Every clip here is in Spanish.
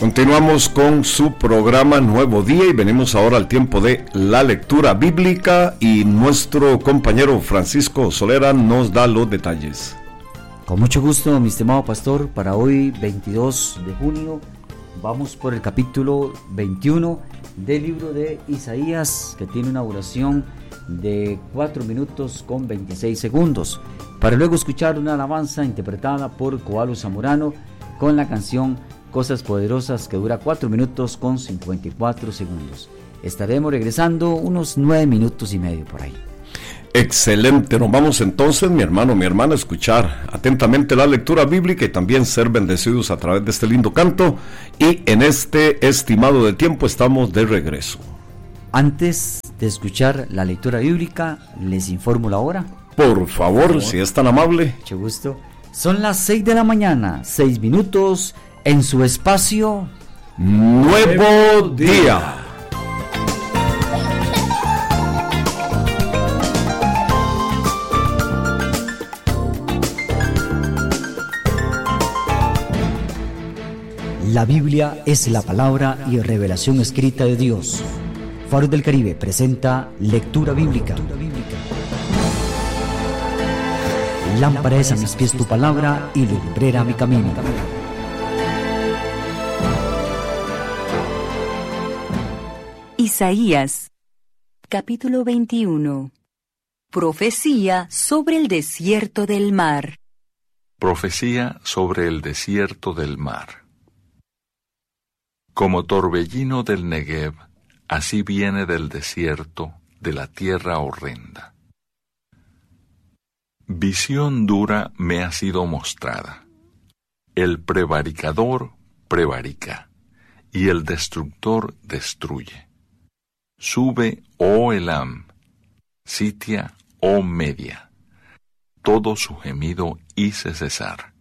Continuamos con su programa Nuevo Día y venimos ahora al tiempo de la lectura bíblica y nuestro compañero Francisco Solera nos da los detalles. Con mucho gusto, mi estimado pastor, para hoy 22 de junio vamos por el capítulo 21 del libro de Isaías, que tiene una duración de 4 minutos con 26 segundos, para luego escuchar una alabanza interpretada por Koalo Zamorano con la canción Cosas Poderosas, que dura 4 minutos con 54 segundos. Estaremos regresando unos 9 minutos y medio por ahí. Excelente, nos vamos entonces, mi hermano, mi hermana, a escuchar atentamente la lectura bíblica y también ser bendecidos a través de este lindo canto. Y en este estimado de tiempo estamos de regreso. Antes de escuchar la lectura bíblica, les informo la hora. Por favor, si es tan amable. Mucho gusto. Son las 6 de la mañana, 6 minutos, en su espacio Nuevo Día. La Biblia es la palabra y revelación escrita de Dios. Faro del Caribe presenta lectura bíblica. Lámpara es a mis pies tu palabra y lumbrera mi camino. Isaías, capítulo 21. Profecía sobre el desierto del mar. Profecía sobre el desierto del mar. Como torbellino del Negev, así viene del desierto, de la tierra horrenda. Visión dura me ha sido mostrada. El prevaricador prevarica, y el destructor destruye. Sube, oh Elam, sitia, oh Media, todo su gemido hice cesar.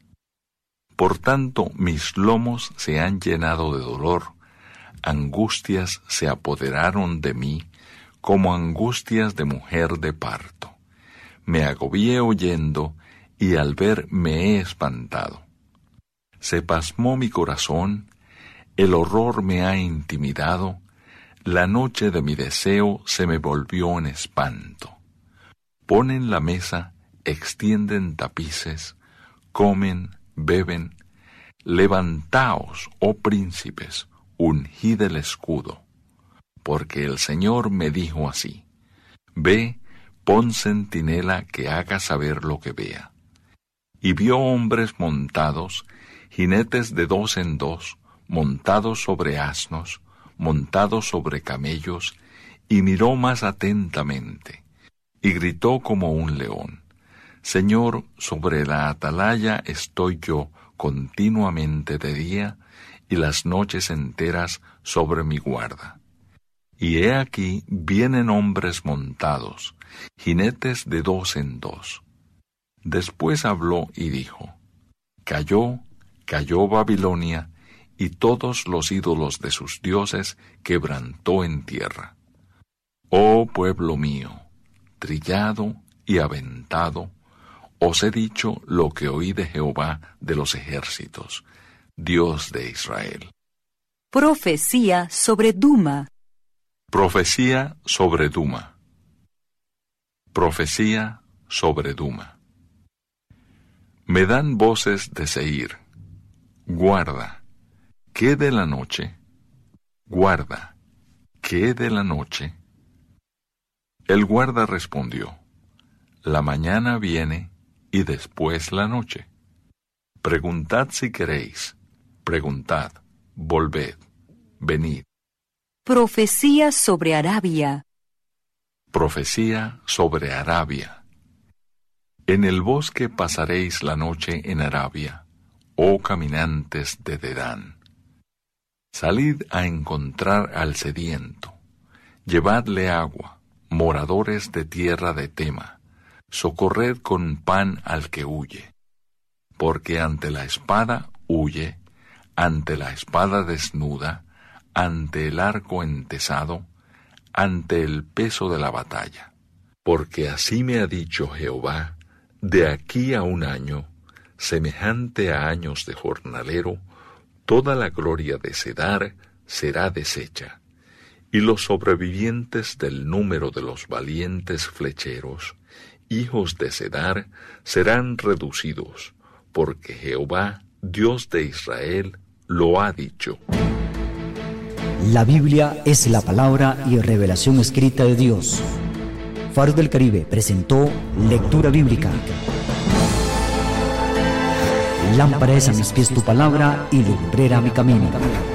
Por tanto, mis lomos se han llenado de dolor, angustias se apoderaron de mí, como angustias de mujer de parto. Me agobié oyendo, y al ver me he espantado. Se pasmó mi corazón, el horror me ha intimidado, la noche de mi deseo se me volvió en espanto. Ponen la mesa, extienden tapices, comen, beben. Levantaos, oh príncipes, ungid el escudo. Porque el Señor me dijo así: Ve, pon centinela que haga saber lo que vea. Y vio hombres montados, jinetes de 2 en 2, montados sobre asnos, montados sobre camellos, y miró más atentamente, y gritó como un león: Señor, sobre la atalaya estoy yo continuamente de día, y las noches enteras sobre mi guarda. Y he aquí vienen hombres montados, jinetes de 2 en 2. Después habló y dijo: Cayó Babilonia, y todos los ídolos de sus dioses quebrantó en tierra. Oh pueblo mío, trillado y aventado, os he dicho lo que oí de Jehová de los ejércitos, Dios de Israel. Profecía sobre Duma. Profecía sobre Duma. Profecía sobre Duma. Me dan voces de Seir. Guarda, ¿qué de la noche? Guarda, ¿qué de la noche? El guarda respondió: La mañana viene y después la noche. Preguntad si queréis, preguntad, volved, venid. Profecía sobre Arabia. Profecía sobre Arabia. En el bosque pasaréis la noche en Arabia, oh caminantes de Dedán. Salid a encontrar al sediento, llevadle agua, moradores de tierra de Tema, socorred con pan al que huye. Porque ante la espada huye, ante la espada desnuda, ante el arco entesado, ante el peso de la batalla. Porque así me ha dicho Jehová: de aquí a 1 año, semejante a años de jornalero, toda la gloria de Cedar será deshecha, y los sobrevivientes del número de los valientes flecheros, hijos de Cedar, serán reducidos, porque Jehová, Dios de Israel, lo ha dicho. La Biblia es la palabra y revelación escrita de Dios. Faro del Caribe presentó Lectura Bíblica. Lámpara es a mis pies tu palabra y lumbrera mi camino.